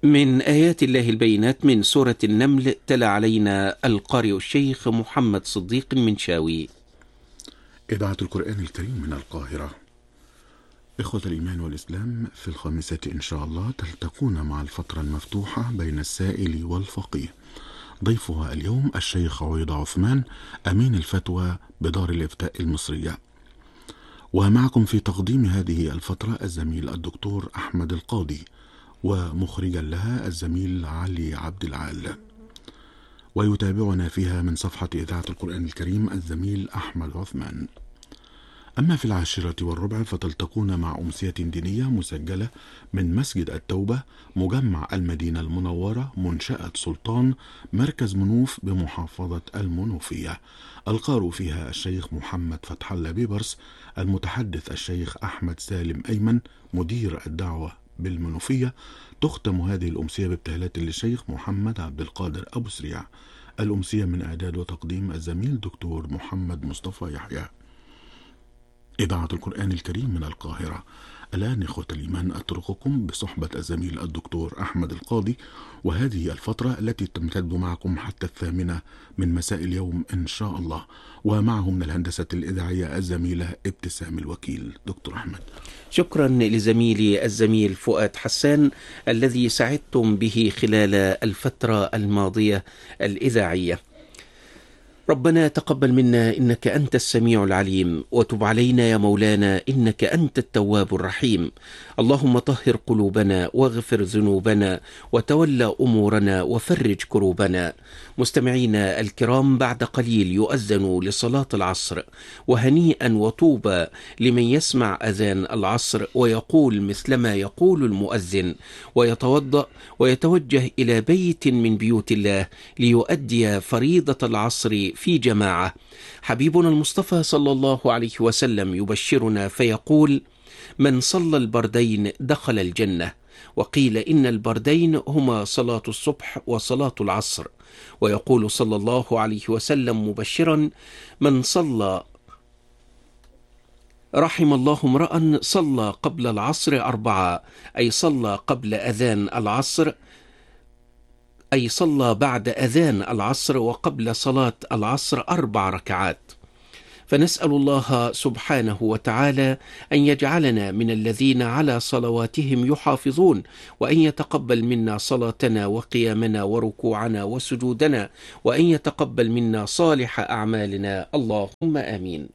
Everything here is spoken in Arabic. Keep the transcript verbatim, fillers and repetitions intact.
من آيات الله البينات من سورة النمل. تلا علينا القارئ الشيخ محمد صديق المنشاوي. إذاعة القرآن الكريم من القاهرة. إخوة الإيمان والإسلام، في الخامسة إن شاء الله تلتقون مع الفترة المفتوحة بين السائل والفقيه. ضيفها اليوم الشيخ عويض عثمان، أمين الفتوى بدار الإفتاء المصرية. ومعكم في تقديم هذه الفترة الزميل الدكتور أحمد القاضي، ومخرجا لها الزميل علي عبد العال. ويتابعنا فيها من صفحة إذاعة القرآن الكريم الزميل أحمد عثمان. أما في العاشرة والربع فتلتقون مع أمسية دينية مسجلة من مسجد التوبة، مجمع المدينة المنورة، منشأة سلطان، مركز منوف بمحافظة المنوفية. القارئ فيها الشيخ محمد فتح الله بيبرس، المتحدث الشيخ أحمد سالم أيمن، مدير الدعوة بالمنوفية. تختم هذه الأمسية بابتهالات للشيخ محمد عبد القادر أبو سريع. الأمسية من إعداد وتقديم الزميل دكتور محمد مصطفى يحيى. إذاعة القرآن الكريم من القاهرة. الآن إخوة الإيمان أترككم بصحبة الزميل الدكتور أحمد القاضي، وهذه الفترة التي تمتد معكم حتى الثامنة من مساء اليوم إن شاء الله. ومعه من الهندسة الإذاعية الزميلة ابتسام الوكيل. دكتور أحمد. شكرا لزميلي الزميل فؤاد حسان الذي سعدتم به خلال الفترة الماضية الإذاعية. ربنا تقبل منا إنك أنت السميع العليم، وتب علينا يا مولانا إنك أنت التواب الرحيم. اللهم طهر قلوبنا واغفر ذنوبنا وتولى أمورنا وفرج كروبنا. مستمعينا الكرام، بعد قليل يؤذن لصلاة العصر، وهنيئا وطوبى لمن يسمع أذان العصر ويقول مثلما يقول المؤذن، ويتوضأ ويتوجه إلى بيت من بيوت الله ليؤدي فريضة العصر في جماعة. حبيبنا المصطفى صلى الله عليه وسلم يبشرنا فيقول: من صلى البردين دخل الجنة. وقيل إن البردين هما صلاة الصبح وصلاة العصر. ويقول صلى الله عليه وسلم مبشرا: من صلى رحم الله امرأ صلى قبل العصر أربعة، أي صلى قبل أذان العصر، أي صلى بعد أذان العصر وقبل صلاة العصر أربع ركعات. فنسأل الله سبحانه وتعالى أن يجعلنا من الذين على صلواتهم يحافظون، وأن يتقبل منا صلاتنا وقيامنا وركوعنا وسجودنا، وأن يتقبل منا صالح أعمالنا، اللهم آمين.